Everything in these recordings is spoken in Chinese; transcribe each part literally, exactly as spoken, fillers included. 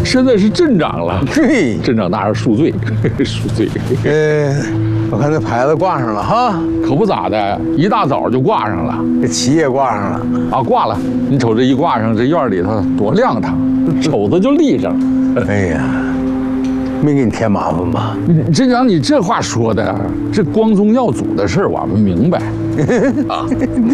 现在是镇长了。 对， 镇长拿着赎罪，赎罪。 呃，我看那牌子挂上了哈， 可不咋的，一大早就挂上了。 这旗也挂上了啊，挂了。你瞅这一挂上，这院里头多亮堂，瞅着就立正。 哎呀，没给你添麻烦吧？ 镇长，你这话说的，这光宗耀祖的事儿，我们明白。啊，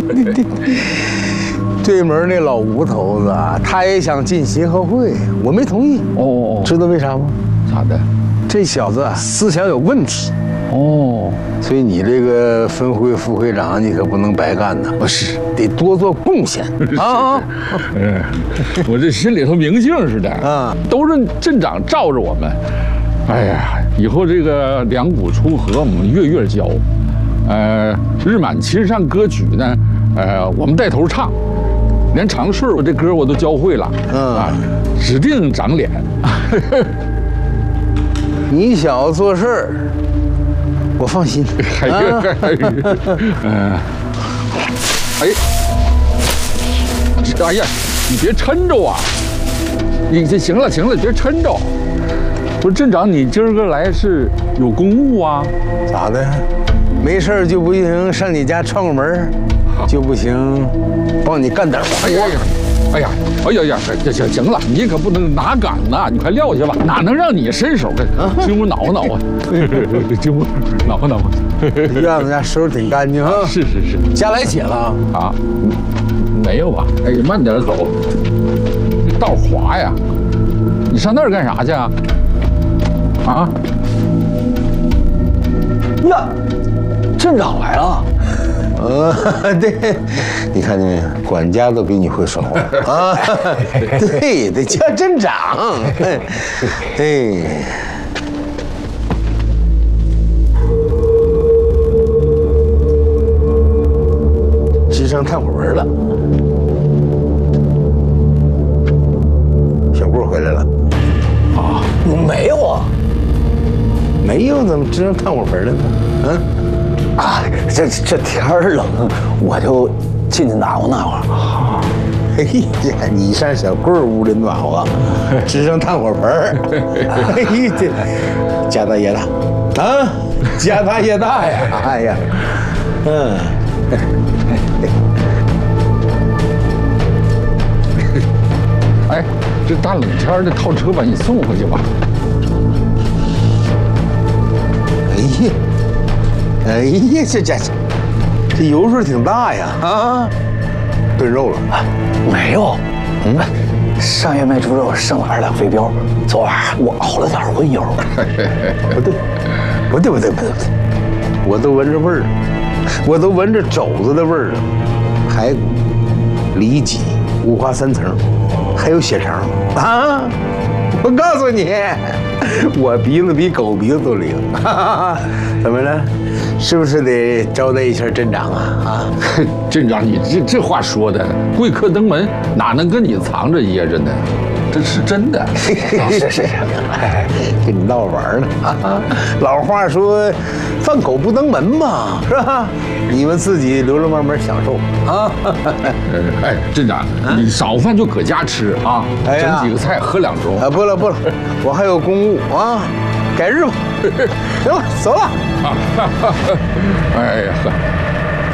对门那老吴头子，他也想进协和会，我没同意。 哦， 知道为啥吗？ 咋的？ 这小子思想有问题。 哦， 所以你这个分会副会长，你可不能白干呐！ 不是， 得多做贡献啊！ 嗯，我这心里头明镜似的啊，都是镇长罩着我们。哎呀，以后这个两股出河，我们月月交。呃，日满秦山歌曲呢，呃，我们带头唱，连长顺我这歌我都教会了。嗯啊，指定长脸。 你小子做事儿，我放心。 哎呀，嗯，哎，哎呀，你别抻着啊！你这行了行了，别抻着。不是镇长，你今儿个来是有公务啊？ 咋的？没事儿就不行，上你家串个门，就不行，帮你干点活。 哎呀，哎呀，哎呀呀，行行行了，你可不能哪敢呐！你快撂下吧，哪能让你伸手？进屋挠挠啊！进屋挠挠。 院子家收拾挺干净啊。 是是是。 家来且了啊？没有吧？哎，慢点走，这道滑呀！你上那儿干啥去啊？啊？ 呀，镇长来了。 呃，对，你看见没有？管家都比你会说话啊！对，得叫镇长。哎，支上炭火盆了。小郭回来了。 啊，没有啊。 没有，怎么支上炭火盆了呢？嗯。 啊，这这天儿冷，我就进去暖和暖和。 哎呀，你上小棍儿屋里暖和，支上炭火盆儿。哎呀，这家大业大啊，家大业大呀！哎呀，嗯。 哎，这大冷天的，套车把你送回去吧。 哎呀。哎呀，这家伙，这油水挺大呀！啊，炖肉了？啊， 没有。嗯，上月卖猪肉剩了二两肥膘，昨晚我熬了点荤油。 不对，不对，不对，不对，不对，我都闻着味儿了，我都闻着肘子的味儿了，排骨、里脊、五花三层，还有血肠啊！我告诉你，我鼻子比狗鼻子都灵。怎么了？是不是得招待一下镇长啊？啊， 镇长，你这这话说的，贵客登门哪能跟你藏着掖着呢？这是真的。 是是是， 跟你闹玩呢啊！老话说，饭口不登门嘛，是吧？你们自己留着慢慢享受啊。 哎，镇长，你早饭就搁家吃啊，整几个菜，喝两盅。 啊，不了不了，我还有公务啊，改日吧。行了，走了。 哎呀呵。